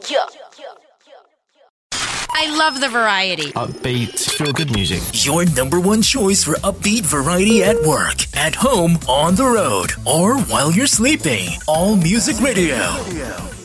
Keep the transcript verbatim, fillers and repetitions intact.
I love the variety. Upbeat, feel-good music. Your number one choice for upbeat variety at work, at home, on the road, or while you're sleeping. All Music Radio.